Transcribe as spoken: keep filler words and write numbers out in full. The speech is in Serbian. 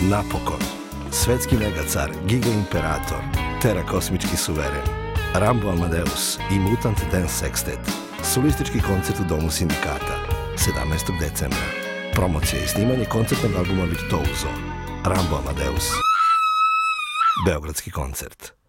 Napokon, svetski megacar, giga imperator, Tera kosmički suveren, Rambo Amadeus i Mutant Dance Sextet. Solistički koncert u Domu sindikata, sedamnaestog decembra. Promocija i snimanje koncertnog albuma Virtuoso. Rambo Amadeus. Beogradski koncert.